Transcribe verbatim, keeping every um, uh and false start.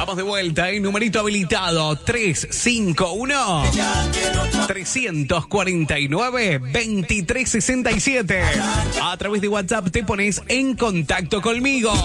Estamos de vuelta, ¿eh? Numerito habilitado tres cinco uno, tres cuatro nueve, dos tres seis siete. A través de WhatsApp te pones en contacto conmigo.